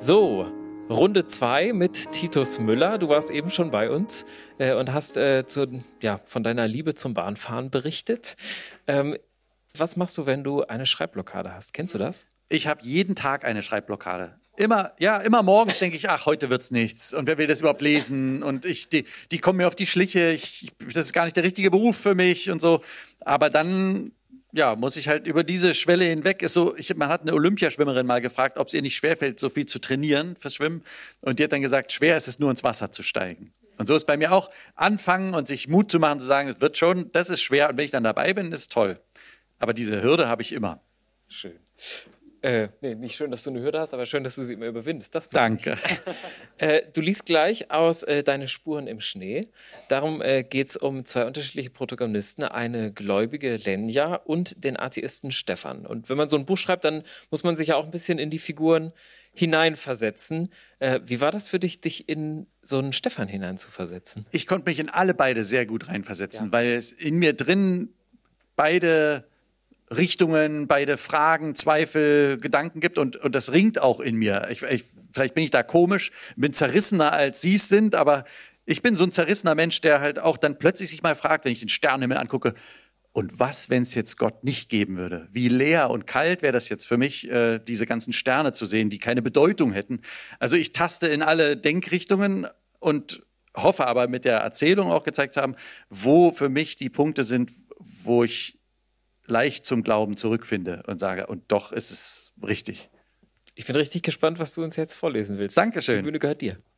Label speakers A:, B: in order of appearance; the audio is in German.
A: So, Runde 2 mit Titus Müller. Du warst eben schon bei uns und hast von deiner Liebe zum Bahnfahren berichtet. Was machst du, wenn du eine Schreibblockade hast? Kennst du das?
B: Ich habe jeden Tag eine Schreibblockade. Immer morgens denke ich, ach, heute wird's nichts. Und wer will das überhaupt lesen? Und die kommen mir auf die Schliche. Das ist gar nicht der richtige Beruf für mich und so. Aber dann muss ich halt über diese Schwelle hinweg. Man hat eine Olympiaschwimmerin mal gefragt, ob es ihr nicht schwerfällt, so viel zu trainieren fürs Schwimmen. Und die hat dann gesagt, schwer ist es nur ins Wasser zu steigen. Und so ist bei mir auch anfangen und sich Mut zu machen, zu sagen, es wird schon, das ist schwer. Und wenn ich dann dabei bin, ist es toll. Aber diese Hürde habe ich immer.
A: Schön. Nicht schön, dass du eine Hürde hast, aber schön, dass du sie immer überwindest.
B: Danke.
A: Du liest gleich aus Deine Spuren im Schnee. Darum geht es um zwei unterschiedliche Protagonisten, eine gläubige Lenja und den Atheisten Stefan. Und wenn man so ein Buch schreibt, dann muss man sich ja auch ein bisschen in die Figuren hineinversetzen. Wie war das für dich, dich in so einen Stefan hineinzuversetzen?
B: Ich konnte mich in alle beide sehr gut reinversetzen, weil es in mir drin beide Richtungen, beide Fragen, Zweifel, Gedanken gibt und das ringt auch in mir. Vielleicht bin ich da komisch, bin zerrissener als Sie es sind, aber ich bin so ein zerrissener Mensch, der halt auch dann plötzlich sich mal fragt, wenn ich den Sternenhimmel angucke, und was, wenn es jetzt Gott nicht geben würde? Wie leer und kalt wäre das jetzt für mich, diese ganzen Sterne zu sehen, die keine Bedeutung hätten. Also ich taste in alle Denkrichtungen und hoffe aber mit der Erzählung auch gezeigt haben, wo für mich die Punkte sind, wo ich leicht zum Glauben zurückfinde und sage, und doch ist es richtig.
A: Ich bin richtig gespannt, was du uns jetzt vorlesen willst.
B: Dankeschön.
A: Die Bühne gehört dir.